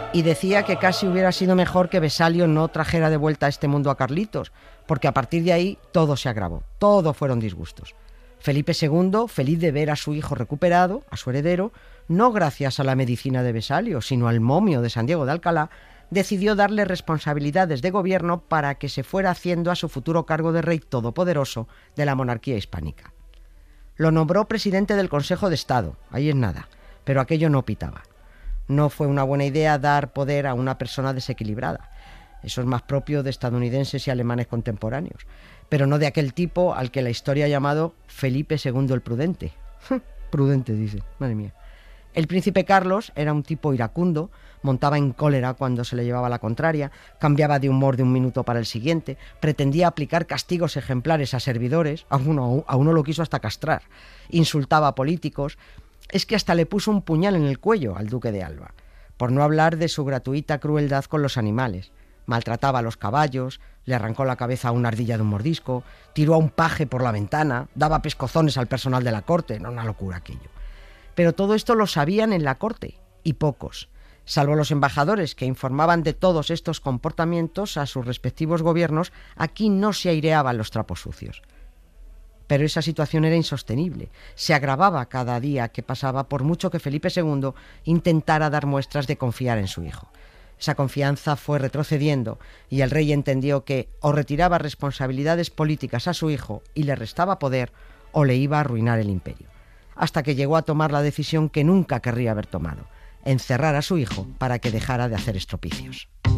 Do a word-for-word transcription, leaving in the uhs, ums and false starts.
y decía que casi hubiera sido mejor que Vesalio no trajera de vuelta a este mundo a Carlitos, porque a partir de ahí todo se agravó, todo fueron disgustos. Felipe segundo, feliz de ver a su hijo recuperado, a su heredero, no gracias a la medicina de Vesalio, sino al momio de San Diego de Alcalá, decidió darle responsabilidades de gobierno para que se fuera haciendo a su futuro cargo de rey todopoderoso de la monarquía hispánica. Lo nombró presidente del Consejo de Estado, ahí es nada, pero aquello no pitaba. No fue una buena idea dar poder a una persona desequilibrada. Eso es más propio de estadounidenses y alemanes contemporáneos, pero no de aquel tipo al que la historia ha llamado Felipe segundo el Prudente. Prudente, dice, madre mía. El príncipe Carlos era un tipo iracundo, montaba en cólera cuando se le llevaba la contraria, cambiaba de humor de un minuto para el siguiente, pretendía aplicar castigos ejemplares a servidores, a uno, a uno lo quiso hasta castrar, insultaba a políticos, es que hasta le puso un puñal en el cuello al duque de Alba, por no hablar de su gratuita crueldad con los animales. Maltrataba a los caballos, le arrancó la cabeza a una ardilla de un mordisco, tiró a un paje por la ventana, daba pescozones al personal de la corte, era una locura aquello. Pero todo esto lo sabían en la corte, y pocos, salvo los embajadores que informaban de todos estos comportamientos a sus respectivos gobiernos. Aquí no se aireaban los trapos sucios. Pero esa situación era insostenible, se agravaba cada día que pasaba, por mucho que Felipe segundo intentara dar muestras de confiar en su hijo. Esa confianza fue retrocediendo y el rey entendió que o retiraba responsabilidades políticas a su hijo y le restaba poder, o le iba a arruinar el imperio, hasta que llegó a tomar la decisión que nunca querría haber tomado: encerrar a su hijo para que dejara de hacer estropicios.